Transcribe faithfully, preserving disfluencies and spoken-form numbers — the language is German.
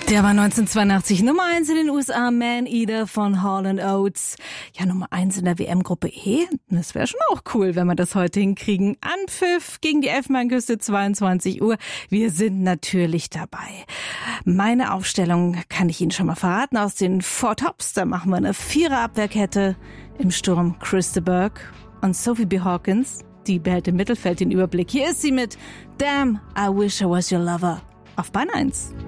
Der war neunzehnhundertzweiundachtzig Nummer eins in den U S A, Man Eater von Hall and Oates. Ja, Nummer eins in der W M-Gruppe E. Das wäre schon auch cool, wenn wir das heute hinkriegen. Anpfiff gegen die Elfenbeinküste, zweiundzwanzig Uhr. Wir sind natürlich dabei. Meine Aufstellung kann ich Ihnen schon mal verraten. Aus den Four Tops, da machen wir eine Vierer-Abwehrkette. Im Sturm Chris de Burgh und Sophie B. Hawkins. Die behält im Mittelfeld den Überblick. Hier ist sie mit Damn, I Wish I Was Your Lover auf Bahn eins.